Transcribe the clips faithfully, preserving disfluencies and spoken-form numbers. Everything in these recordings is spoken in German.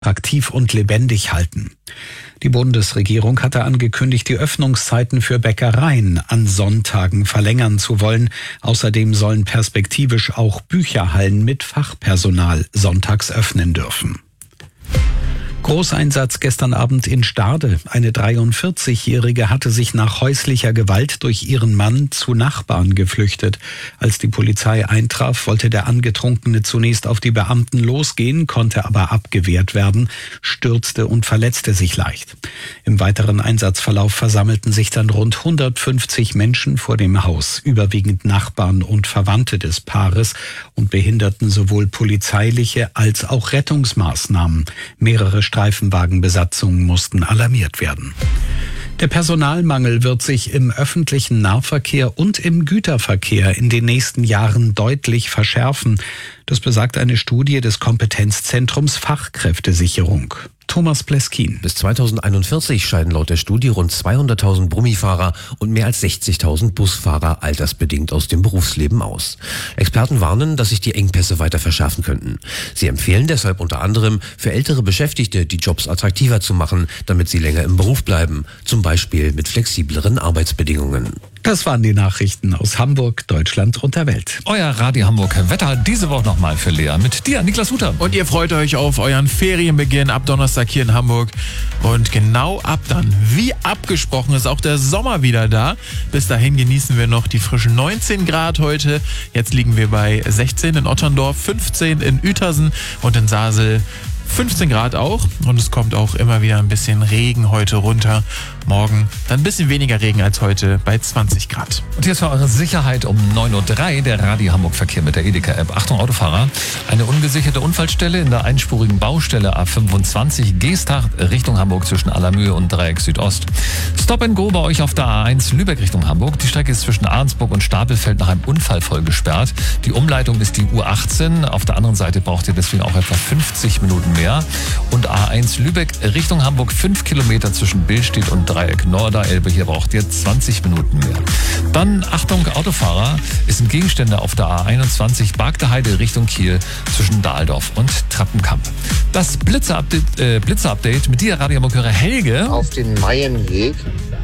attraktiv und lebendig halten. Die Bundesregierung hatte angekündigt, die Öffnungszeiten für Bäckereien an Sonntagen verlängern zu wollen. Außerdem sollen perspektivisch auch Bücherhallen mit Fachpersonal sonntags öffnen dürfen. Großeinsatz gestern Abend in Stade. Eine dreiundvierzigjährige hatte sich nach häuslicher Gewalt durch ihren Mann zu Nachbarn geflüchtet. Als die Polizei eintraf, wollte der Angetrunkene zunächst auf die Beamten losgehen, konnte aber abgewehrt werden, stürzte und verletzte sich leicht. Im weiteren Einsatzverlauf versammelten sich dann rund hundertfünfzig Menschen vor dem Haus, überwiegend Nachbarn und Verwandte des Paares, und behinderten sowohl polizeiliche als auch Rettungsmaßnahmen. Mehrere Streifenwagenbesatzungen mussten alarmiert werden. Der Personalmangel wird sich im öffentlichen Nahverkehr und im Güterverkehr in den nächsten Jahren deutlich verschärfen. Das besagt eine Studie des Kompetenzzentrums Fachkräftesicherung. Thomas Pleskin. Bis zweitausendeinundvierzig scheiden laut der Studie rund zweihunderttausend Brummifahrer und mehr als sechzigtausend Busfahrer altersbedingt aus dem Berufsleben aus. Experten warnen, dass sich die Engpässe weiter verschärfen könnten. Sie empfehlen deshalb unter anderem, für ältere Beschäftigte die Jobs attraktiver zu machen, damit sie länger im Beruf bleiben, zum Beispiel mit flexibleren Arbeitsbedingungen. Das waren die Nachrichten aus Hamburg, Deutschland und der Welt. Euer Radio Hamburg Wetter diese Woche nochmal für Lea mit dir, Niklas Huter. Und ihr freut euch auf euren Ferienbeginn ab Donnerstag hier in Hamburg. Und genau ab dann, wie abgesprochen, ist auch der Sommer wieder da. Bis dahin genießen wir noch die frischen neunzehn Grad heute. Jetzt liegen wir bei sechzehn in Otterndorf, fünfzehn in Uetersen und in Sasel. fünfzehn Grad auch, und es kommt auch immer wieder ein bisschen Regen heute runter. Morgen dann ein bisschen weniger Regen als heute bei zwanzig Grad. Und jetzt für eure Sicherheit um neun Uhr drei der Radio Hamburg Verkehr mit der Edeka-App. Achtung Autofahrer, eine ungesicherte Unfallstelle in der einspurigen Baustelle A fünfundzwanzig Geesthacht Richtung Hamburg zwischen Allermühe und Dreieck Südost. Stop and Go bei euch auf der A eins Lübeck Richtung Hamburg. Die Strecke ist zwischen Ahrensburg und Stapelfeld nach einem Unfall voll gesperrt. Die Umleitung ist die U achtzehn. Auf der anderen Seite braucht ihr deswegen auch etwa fünfzig Minuten mehr. Und A eins Lübeck Richtung Hamburg fünf Kilometer zwischen Billstedt und Dreieck Norderelbe. Hier braucht ihr zwanzig Minuten mehr. Dann, Achtung Autofahrer, es sind Gegenstände auf der A einundzwanzig Bargteheide Richtung Kiel zwischen Dahldorf und Trappenkamp. Das Blitzer-Update, äh, Blitzer-Update mit dir, Radiomokörer Helge. Auf den Maienweg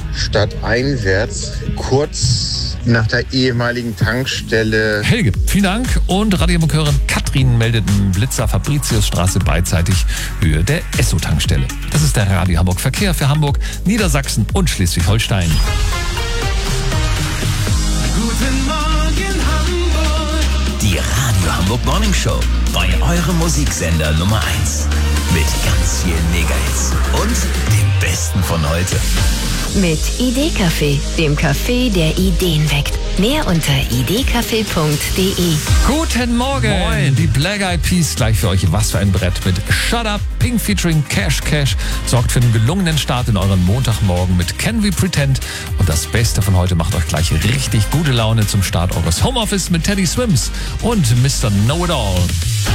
stadteinwärts, kurz nach der ehemaligen Tankstelle. Helge, vielen Dank. Und Radiomokörin Katrin meldet einen Blitzer Fabriciusstraße beidseitig Höhe der Esso-Tankstelle. Das ist der Radio Hamburg Verkehr für Hamburg, Niedersachsen und Schleswig-Holstein. Guten Morgen Hamburg. Die Radio Hamburg Morning Show bei eurem Musiksender Nummer eins. Mit ganz vielen Mega-Hits und dem Besten von heute. Mit Idee-Café, dem Café, der Ideen weckt. Mehr unter idcafé punkt de. Guten Morgen. Moin. Die Black Eyed Peas gleich für euch. Was für ein Brett mit Shut Up. Pink featuring Cash Cash sorgt für einen gelungenen Start in euren Montagmorgen mit Can We Pretend. Und das Beste von heute macht euch gleich richtig gute Laune zum Start eures Homeoffice mit Teddy Swims und Mister Know It All.